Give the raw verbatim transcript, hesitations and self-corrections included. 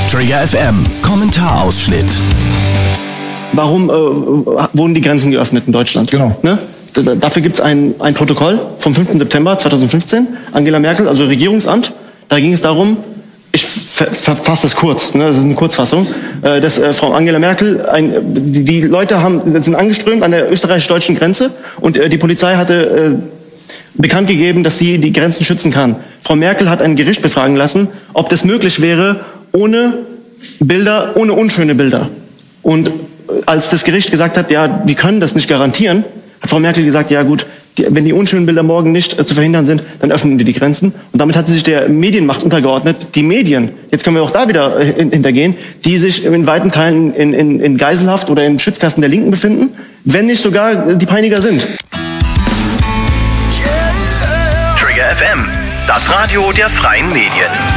Trigger F M, Kommentarausschnitt. Warum äh, wurden die Grenzen geöffnet in Deutschland? Genau. Ne? D- dafür gibt es ein, ein Protokoll vom fünften September zweitausendfünfzehn, Angela Merkel, also Regierungsamt. Da ging es darum, ich verfasse das kurz, ne? Das ist eine Kurzfassung, äh, dass äh, Frau Angela Merkel, ein, die, die Leute haben, sind angeströmt an der österreichisch-deutschen Grenze und äh, die Polizei hatte äh, bekannt gegeben, dass sie die Grenzen schützen kann. Frau Merkel hat ein Gericht befragen lassen, ob das möglich wäre, ohne Bilder, ohne unschöne Bilder. Und als das Gericht gesagt hat, ja, wir können das nicht garantieren, hat Frau Merkel gesagt, ja gut, die, wenn die unschönen Bilder morgen nicht äh, zu verhindern sind, dann öffnen wir die Grenzen. Und damit hat sie sich der Medienmacht untergeordnet. Die Medien, jetzt können wir auch da wieder äh, hintergehen, die sich in weiten Teilen in, in, in Geiselhaft oder im Schützkasten der Linken befinden, wenn nicht sogar die Peiniger sind. Trigger F M, das Radio der freien Medien.